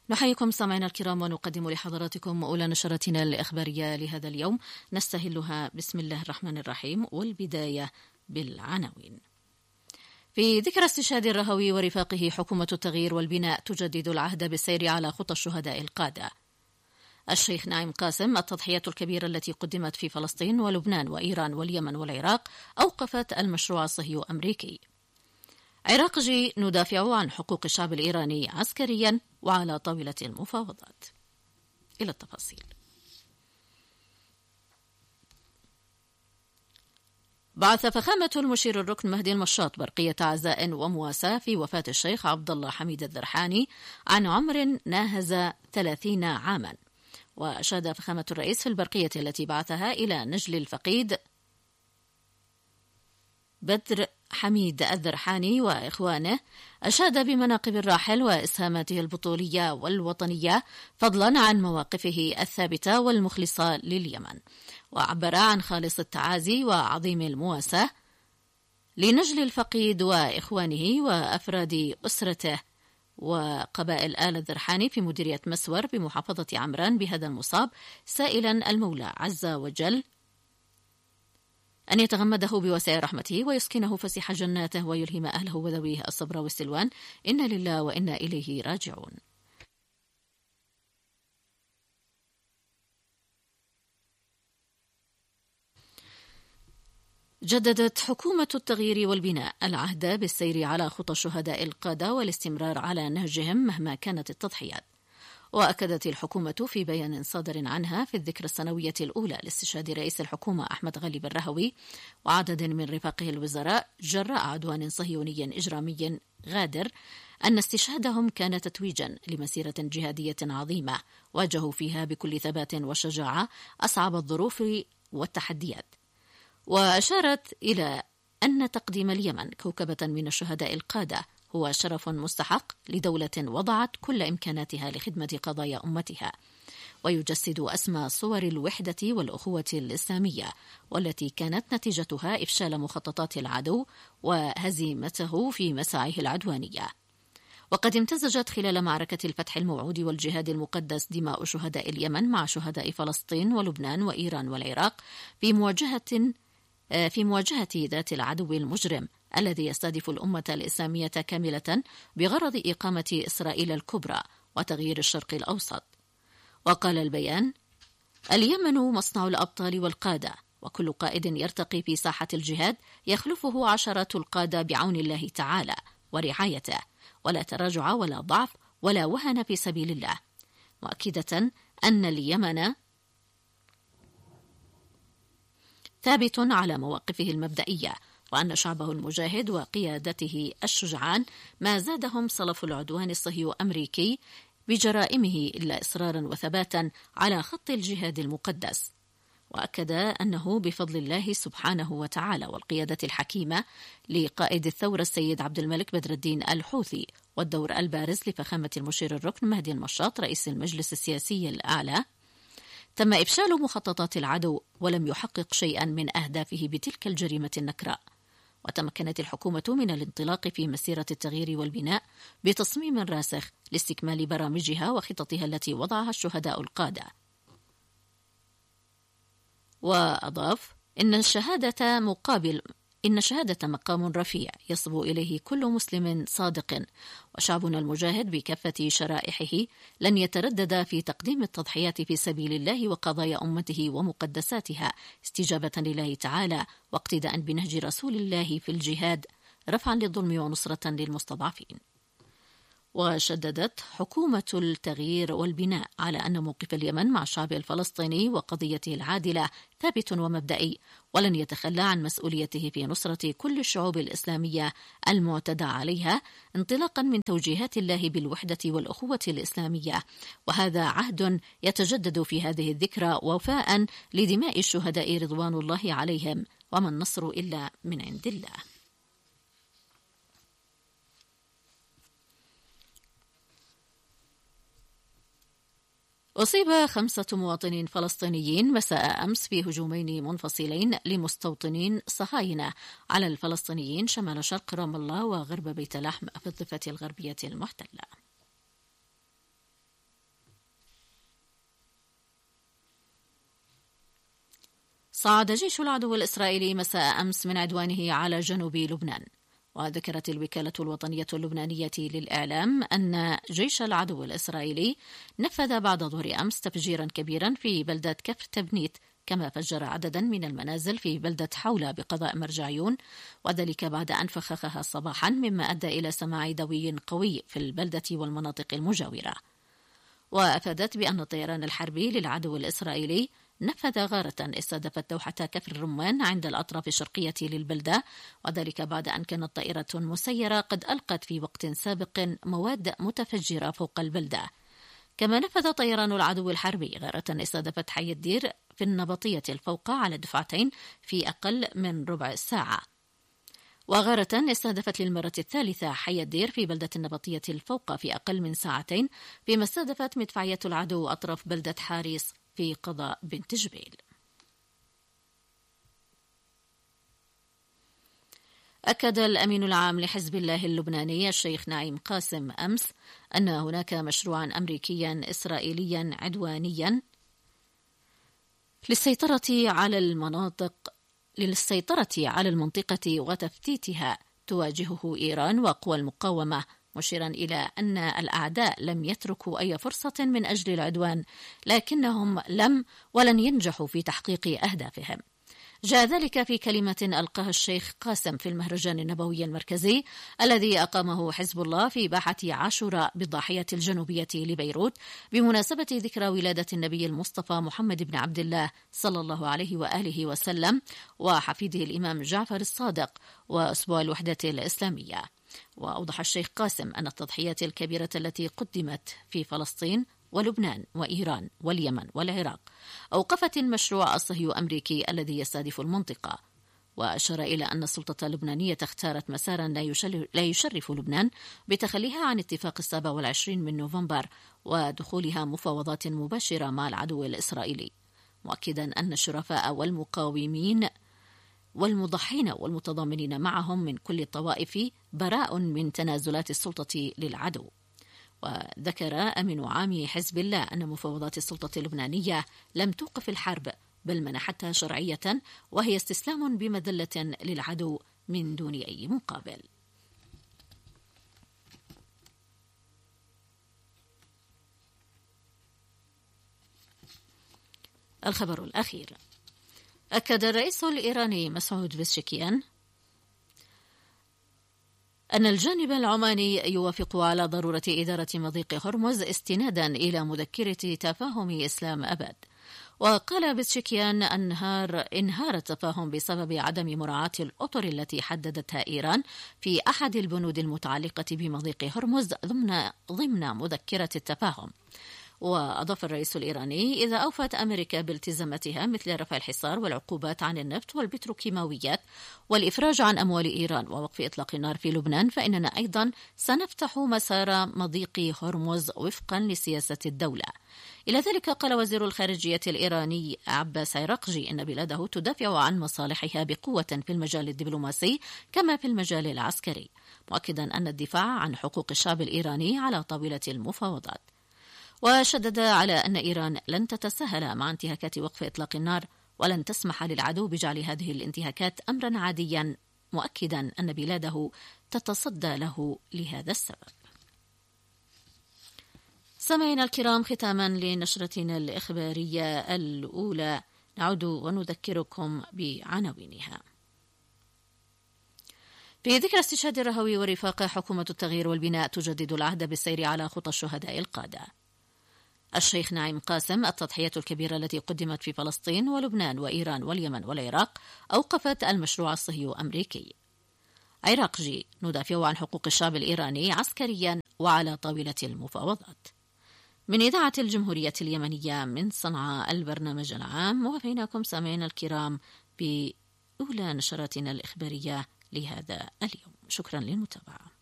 نحييكم سامعينا الكرام ونقدم لحضراتكم أولى نشرتنا الإخبارية لهذا اليوم، نستهلها بسم الله الرحمن الرحيم، والبداية بالعناوين. في ذكرى استشهاد الرهوي ورفاقه، حكومة التغيير والبناء تجدد العهد بالسير على خطى الشهداء القادة. الشيخ ناعم قاسم: التضحيات الكبيرة التي قدمت في فلسطين ولبنان وإيران واليمن والعراق أوقفت المشروع الصهيوني الأمريكي. عراقجي: ندافع عن حقوق الشعب الإيراني عسكريا وعلى طاولة المفاوضات. إلى التفاصيل. بعث فخامة المشير الركن مهدي المشاط برقية عزاء ومواساة في وفاة الشيخ عبد الله حميد الذرحاني عن عمر ناهز 30 عاما. وأشاد فخامة الرئيس في البرقية التي بعثها إلى نجل الفقيد بدر حميد الذرحاني وإخوانه، أشاد بمناقب الراحل وإسهاماته البطولية والوطنية، فضلا عن مواقفه الثابتة والمخلصة لليمن، وعبر عن خالص التعازي وعظيم المواساة لنجل الفقيد وإخوانه وأفراد أسرته وقبائل آل الذرحاني في مديرية مسور بمحافظة عمران بهذا المصاب، سائلا المولى عز وجل أن يتغمده بواسع رحمته ويسكنه فسيح جناته ويلهم أهله وذويه الصبر والسلوان. إنا لله وإنا إليه راجعون. جددت حكومة التغيير والبناء العهد بالسير على خطى الشهداء القادة والاستمرار على نهجهم مهما كانت التضحيات. وأكدت الحكومة في بيان صادر عنها في الذكرى السنوية الأولى لاستشهاد رئيس الحكومة أحمد غالب الرهوي وعدد من رفاقه الوزراء جراء عدوان صهيوني إجرامي غادر أن استشهادهم كان تتويجا لمسيرة جهادية عظيمة واجهوا فيها بكل ثبات وشجاعة أصعب الظروف والتحديات. وأشارت إلى أن تقديم اليمن كوكبة من الشهداء القادة هو شرف مستحق لدولة وضعت كل إمكاناتها لخدمة قضايا أمتها، ويجسد أسمى صور الوحدة والأخوة الإسلامية، والتي كانت نتيجتها إفشال مخططات العدو وهزيمته في مساعيه العدوانية. وقد امتزجت خلال معركة الفتح الموعود والجهاد المقدس دماء شهداء اليمن مع شهداء فلسطين ولبنان وإيران والعراق في مواجهة ذات العدو المجرم الذي يستهدف الأمة الإسلامية كاملة بغرض إقامة إسرائيل الكبرى وتغيير الشرق الأوسط. وقال البيان: اليمن مصنع الأبطال والقادة، وكل قائد يرتقي في ساحة الجهاد يخلفه عشرات القادة بعون الله تعالى ورعايته، ولا تراجع ولا ضعف ولا وهن في سبيل الله، مؤكدة أن اليمن ثابت على مواقفه المبدئية، وأن شعبه المجاهد وقيادته الشجعان ما زادهم صلف العدوان الصهيوني الأمريكي بجرائمه إلا إصرارا وثباتا على خط الجهاد المقدس. وأكد أنه بفضل الله سبحانه وتعالى والقيادة الحكيمة لقائد الثورة السيد عبد الملك بدر الدين الحوثي والدور البارز لفخامة المشير الركن مهدي المشاط رئيس المجلس السياسي الأعلى، تم إفشال مخططات العدو ولم يحقق شيئا من أهدافه بتلك الجريمة النكراء. وتمكنت الحكومة من الانطلاق في مسيرة التغيير والبناء بتصميم راسخ لاستكمال برامجها وخططها التي وضعها الشهداء القادة. وأضاف: إن الشهادة مقام رفيع يصبو إليه كل مسلم صادق، وشعبنا المجاهد بكافة شرائحه لن يتردد في تقديم التضحيات في سبيل الله وقضايا أمته ومقدساتها استجابة لله تعالى واقتداء بنهج رسول الله في الجهاد رفعا للظلم ونصرة للمستضعفين. وشددت حكومة التغيير والبناء على أن موقف اليمن مع الشعب الفلسطيني وقضيته العادلة ثابت ومبدئي، ولن يتخلى عن مسؤوليته في نصرة كل الشعوب الإسلامية المعتدى عليها انطلاقا من توجيهات الله بالوحدة والأخوة الإسلامية. وهذا عهد يتجدد في هذه الذكرى وفاء لدماء الشهداء رضوان الله عليهم، وما النصر إلا من عند الله. أصيب 5 مواطنين فلسطينيين مساء أمس في هجومين منفصلين لمستوطنين صهاينة على الفلسطينيين شمال شرق رام الله وغرب بيت لحم في الضفة الغربية المحتلة. صعد جيش العدو الإسرائيلي مساء أمس من عدوانه على جنوب لبنان. وذكرت الوكالة الوطنية اللبنانية للإعلام أن جيش العدو الإسرائيلي نفذ بعد ظهر أمس تفجيرا كبيرا في بلدة كفر تبنيت، كما فجر عددا من المنازل في بلدة حولة بقضاء مرجعيون، وذلك بعد أن فخخها صباحا، مما أدى إلى سماع دوي قوي في البلدة والمناطق المجاورة. وأفادت بأن الطيران الحربي للعدو الإسرائيلي نفذ غارة استهدفت دوحة كفر الرمان عند الأطراف الشرقية للبلدة، وذلك بعد أن كانت طائرة مسيرة قد ألقت في وقت سابق مواد متفجرة فوق البلدة. كما نفذ طيران العدو الحربي غارة استهدفت حي الدير في النبطية الفوقة على دفعتين في أقل من ربع ساعة. وغارة استهدفت للمرة الثالثة حي الدير في بلدة النبطية الفوقة في أقل من ساعتين، فيما استهدفت مدفعية العدو أطراف بلدة حارس في قضاء بنت جبيل. أكد الأمين العام لحزب الله اللبناني الشيخ نعيم قاسم أمس أن هناك مشروعا أمريكيا إسرائيليا عدوانيا للسيطرة على المنطقة وتفتيتها تواجهه إيران وقوى المقاومة، مشيرا إلى أن الأعداء لم يتركوا أي فرصة من أجل العدوان، لكنهم لم ولن ينجحوا في تحقيق أهدافهم. جاء ذلك في كلمة ألقاها الشيخ قاسم في المهرجان النبوي المركزي الذي أقامه حزب الله في باحة عاشوراء بالضاحية الجنوبية لبيروت بمناسبة ذكرى ولادة النبي المصطفى محمد بن عبد الله صلى الله عليه وآله وسلم وحفيده الإمام جعفر الصادق وأسبوع الوحدة الإسلامية. وأوضح الشيخ قاسم أن التضحيات الكبيرة التي قدمت في فلسطين ولبنان وإيران واليمن والعراق أوقفت المشروع الصهيوني الأمريكي الذي يستهدف المنطقة. وأشار إلى أن السلطة اللبنانية اختارت مسارا لا يشرف لبنان بتخليها عن اتفاق 27 من نوفمبر ودخولها مفاوضات مباشرة مع العدو الإسرائيلي، مؤكدا أن الشرفاء والمقاومين والمضحين والمتضامنين معهم من كل الطوائف براء من تنازلات السلطة للعدو. وذكر أمين عام حزب الله أن مفاوضات السلطة اللبنانية لم توقف الحرب، بل منحتها شرعية، وهي استسلام بمذلة للعدو من دون أي مقابل. الخبر الأخير: أكد الرئيس الإيراني مسعود بزشكيان أن الجانب العماني يوافق على ضرورة إدارة مضيق هرمز استنادا إلى مذكرة تفاهم إسلام أبد. وقال بزشكيان انهار التفاهم بسبب عدم مراعاة الأطر التي حددتها إيران في أحد البنود المتعلقة بمضيق هرمز ضمن مذكرة التفاهم. وأضاف الرئيس الإيراني: إذا أوفت أمريكا بالتزاماتها مثل رفع الحصار والعقوبات عن النفط والبتروكيماويات والإفراج عن أموال إيران ووقف إطلاق النار في لبنان، فإننا أيضا سنفتح مسار مضيق هرمز وفقا لسياسة الدولة. إلى ذلك قال وزير الخارجية الإيراني عباس عراقجي إن بلاده تدافع عن مصالحها بقوة في المجال الدبلوماسي كما في المجال العسكري، مؤكدا أن الدفاع عن حقوق الشعب الإيراني على طاولة المفاوضات. وشدد على أن إيران لن تتساهل مع انتهاكات وقف إطلاق النار ولن تسمح للعدو بجعل هذه الانتهاكات أمرا عاديا، مؤكدا أن بلاده تتصدى له لهذا السبب. سمعنا الكرام، ختاما لنشرتنا الإخبارية الأولى نعود ونذكركم بعناوينها. في ذكرى استشهاد الرهوي ورفاقه، حكومة التغيير والبناء تجدد العهد بالسير على خطى الشهداء القادة. الشيخ نعيم قاسم: التضحيات الكبيرة التي قدمت في فلسطين ولبنان وإيران واليمن والعراق أوقفت المشروع الصهيوني الأمريكي. عراقجي: ندافع عن حقوق الشعب الإيراني عسكريا وعلى طاولة المفاوضات. من إذاعة الجمهورية اليمنية من صنعاء البرنامج العام، وفيناكم سامعين الكرام بأولى نشراتنا الإخبارية لهذا اليوم. شكرا للمتابعة.